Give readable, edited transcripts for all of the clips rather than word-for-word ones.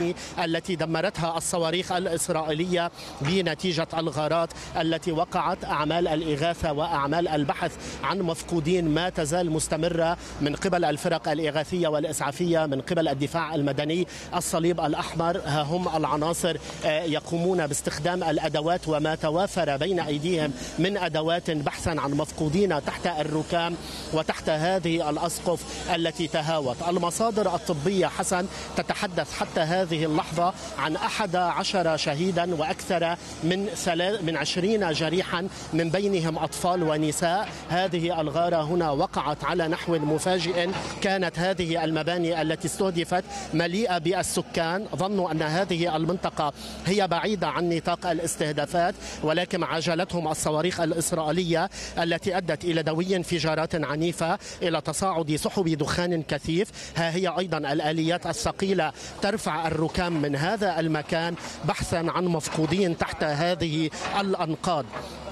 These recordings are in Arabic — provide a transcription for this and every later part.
المباني التي دمرتها الصواريخ الإسرائيلية بنتيجة الغارات التي وقعت. أعمال الإغاثة وأعمال البحث عن مفقودين ما تزال مستمرة من قبل الفرق الإغاثية والإسعافية، من قبل الدفاع المدني، الصليب الأحمر. ها هم العناصر يقومون باستخدام الأدوات وما توافر بين أيديهم من أدوات بحثا عن مفقودين تحت الركام وتحت هذه الأسقف التي تهاوت. المصادر الطبية حسن تتحدث حتى هذه اللحظة عن 11 شهيدا وأكثر من 20 جريحا، من بينهم أطفال ونساء. هذه الغارة هنا وقعت على نحو مفاجئ. كانت هذه المباني التي استهدفت مليئة بالسكان، ظنوا أن هذه المنطقة هي بعيدة عن نطاق الاستهدافات، ولكن عجلتهم الصواريخ الإسرائيلية التي أدت إلى دوي انفجارات عنيفة، إلى تصاعد سحب دخان كثيف. ها هي أيضا الآليات الثقيلة ترفع الركام من هذا المكان بحثا عن مفقودين تحت هذه الأنقاض.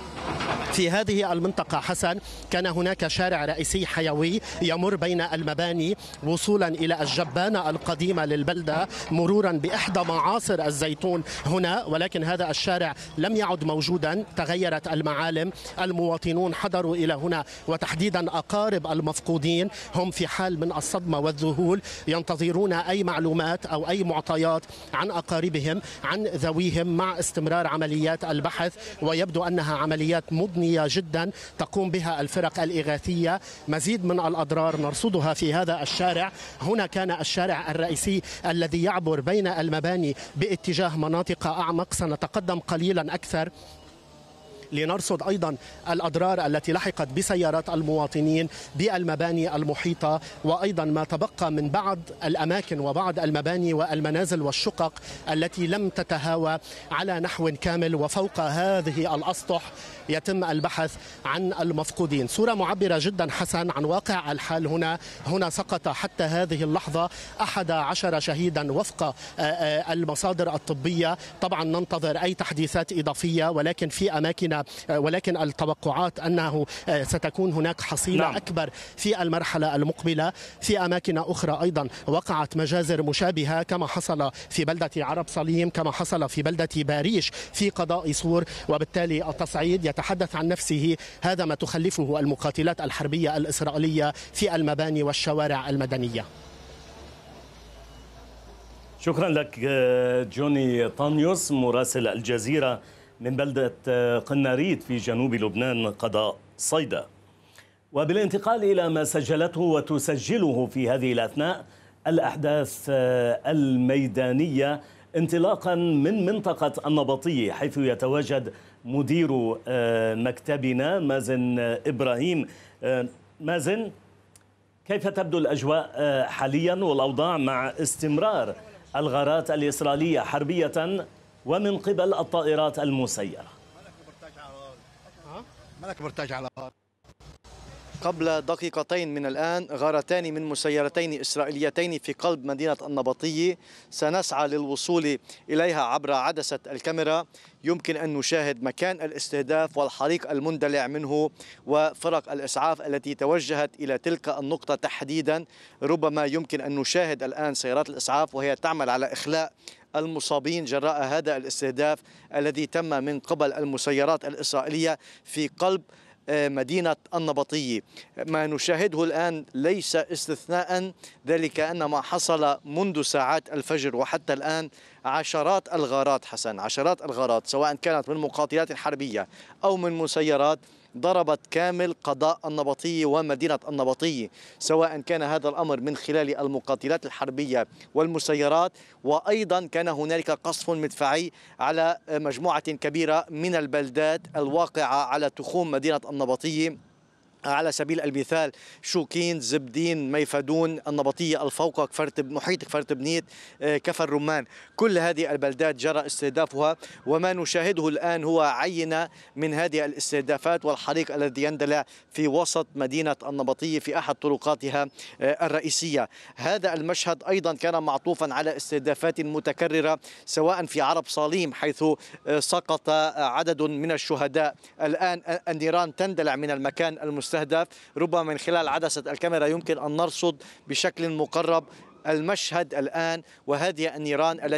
في هذه المنطقة حسن كان هناك شارع رئيسي حيوي يمر بين المباني وصولا إلى الجبانة القديمة للبلدة، مرورا بإحدى معاصر الزيتون هنا، ولكن هذا الشارع لم يعد موجودا، تغيرت المعالم. المواطنون حضروا إلى هنا، وتحديدا أقارب المفقودين هم في حال من الصدمة والذهول، ينتظرون أي معلومات أو أي معطيات عن أقاربهم، عن ذويهم، مع استمرار عمليات البحث. ويبدو أنها عمليات مضنية جدا تقوم بها الفرق الإغاثية. مزيد من الأضرار نرصدها في هذا الشارع. هنا كان الشارع الرئيسي الذي يعبر بين المباني باتجاه مناطق أعمق. سنتقدم قليلا أكثر لنرصد أيضا الأضرار التي لحقت بسيارات المواطنين بالمباني المحيطة، وأيضا ما تبقى من بعض الأماكن وبعض المباني والمنازل والشقق التي لم تتهاوى على نحو كامل. وفوق هذه الأسطح يتم البحث عن المفقودين. صورة معبرة جدا حسن عن واقع الحال هنا سقط حتى هذه اللحظة 11 شهيدا وفق المصادر الطبية. طبعا ننتظر أي تحديثات إضافية، ولكن التوقعات أنه ستكون هناك حصيلة أكبر في المرحلة المقبلة. في أماكن أخرى أيضا وقعت مجازر مشابهة، كما حصل في بلدة عرب صليم، كما حصل في بلدة باريش في قضاء صور. وبالتالي التصعيد يتحدث عن نفسه. هذا ما تخلفه المقاتلات الحربية الإسرائيلية في المباني والشوارع المدنية. شكرا لك جوني طانيوس مراسل الجزيرة من بلدة قناريت في جنوب لبنان قضاء صيدا. وبالانتقال إلى ما سجلته وتسجله في هذه الأثناء الأحداث الميدانية، انطلاقا من منطقة النبطية حيث يتواجد مدير مكتبنا مازن إبراهيم. مازن، كيف تبدو الأجواء حاليا والأوضاع مع استمرار الغارات الإسرائيلية حربية ومن قبل الطائرات المسيرة؟ قبل دقيقتين من الآن غارتان من مسيرتين إسرائيليتين في قلب مدينة النبطية، سنسعى للوصول إليها عبر عدسة الكاميرا. يمكن أن نشاهد مكان الاستهداف والحريق المندلع منه وفرق الإسعاف التي توجهت إلى تلك النقطة تحديدا. ربما يمكن أن نشاهد الآن سيارات الإسعاف وهي تعمل على إخلاء المصابين جراء هذا الاستهداف الذي تم من قبل المسيرات الإسرائيلية في قلب مدينة النبطية. ما نشاهده الآن ليس استثناء، ذلك أن ما حصل منذ ساعات الفجر وحتى الآن عشرات الغارات حسن، عشرات الغارات سواء كانت من مقاتلات حربية أو من مسيرات ضربت كامل قضاء النبطية ومدينة النبطية، سواء كان هذا الأمر من خلال المقاتلات الحربية والمسيرات، وأيضا كان هنالك قصف مدفعي على مجموعة كبيرة من البلدات الواقعة على تخوم مدينة النبطية، على سبيل المثال شوكين، زبدين، ميفدون، النبطية، الفوقة، محيط كفر تبنيت، كفر رمان. كل هذه البلدات جرى استهدافها، وما نشاهده الآن هو عينة من هذه الاستهدافات والحريق الذي يندلع في وسط مدينة النبطية في أحد طرقاتها الرئيسية. هذا المشهد أيضا كان معطوفا على استهدافات متكررة سواء في عرب صليم حيث سقط عدد من الشهداء. الآن النيران تندلع من المكان المستهدف. ربما من خلال عدسة الكاميرا يمكن أن نرصد بشكل مقرب المشهد الآن، وهذه النيران